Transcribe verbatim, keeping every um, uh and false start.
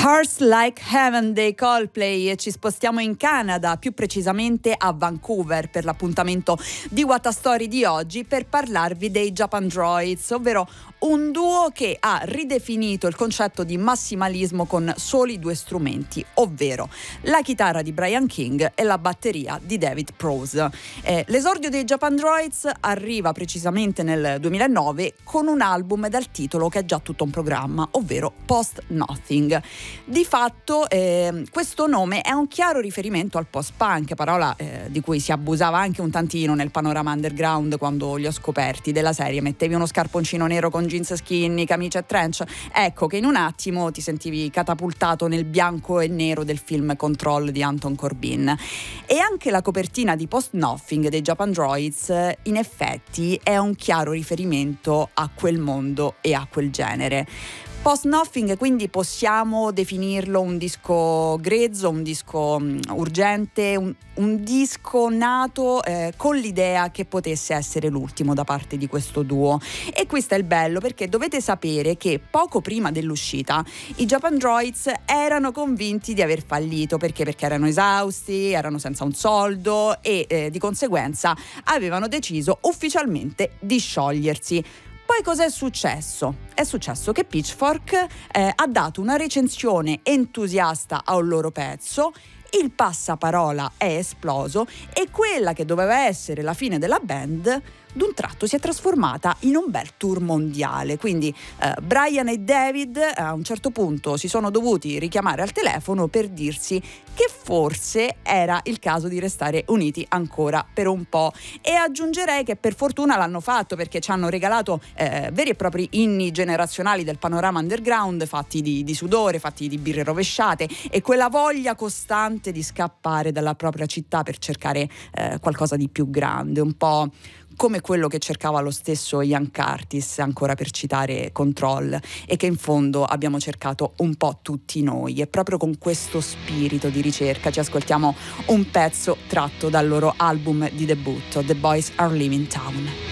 Hearts Like Heaven dei Coldplay, e ci spostiamo in Canada, più precisamente a Vancouver, per l'appuntamento di What a Story di oggi, per parlarvi dei Japandroids, ovvero un duo che ha ridefinito il concetto di massimalismo con soli due strumenti, ovvero la chitarra di Brian King e la batteria di David Prowse. Eh, l'esordio dei Japandroids arriva precisamente nel duemilanove con un album dal titolo che è già tutto un programma, ovvero Post Nothing. Di fatto eh, questo nome è un chiaro riferimento al post-punk, parola eh, di cui si abusava anche un tantino nel panorama underground quando li ho scoperti, della serie mettevi uno scarponcino nero con jeans skinny, camicia e trench, ecco che in un attimo ti sentivi catapultato nel bianco e nero del film Control di Anton Corbijn. E anche la copertina di Post Nothing dei Japandroids in effetti è un chiaro riferimento a quel mondo e a quel genere. Post Nothing quindi possiamo definirlo un disco grezzo, un disco um, urgente, un, un disco nato eh, con l'idea che potesse essere l'ultimo da parte di questo duo. E questo è il bello, perché dovete sapere che poco prima dell'uscita i Japandroids erano convinti di aver fallito, perché perché erano esausti, erano senza un soldo e eh, di conseguenza avevano deciso ufficialmente di sciogliersi. Poi cos'è successo? È successo che Pitchfork eh, ha dato una recensione entusiasta a un loro pezzo, il passaparola è esploso e quella che doveva essere la fine della band d'un tratto si è trasformata in un bel tour mondiale. Quindi eh, Brian e David a un certo punto si sono dovuti richiamare al telefono per dirsi che forse era il caso di restare uniti ancora per un po', e aggiungerei che per fortuna l'hanno fatto, perché ci hanno regalato eh, veri e propri inni generazionali del panorama underground, fatti di, di sudore, fatti di birre rovesciate e quella voglia costante di scappare dalla propria città per cercare eh, qualcosa di più grande, un po' come quello che cercava lo stesso Ian Curtis, ancora per citare Control, e che in fondo abbiamo cercato un po' tutti noi. E proprio con questo spirito di ricerca ci ascoltiamo un pezzo tratto dal loro album di debutto, The Boys Are Leaving Town.